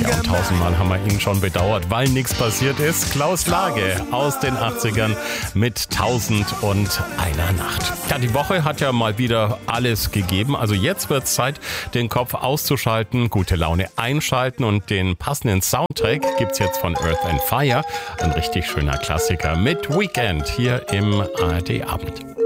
Ja, und tausendmal haben wir ihn schon bedauert, weil nichts passiert ist. Klaus Lage aus den 80ern mit 1001 Nacht. Ja, die Woche hat ja mal wieder alles gegeben. Also jetzt wird es Zeit, den Kopf auszuschalten, gute Laune einschalten und den passenden Soundtrack gibt's jetzt von Earth and Fire. Ein richtig schöner Klassiker mit Weekend hier im ARD Abend.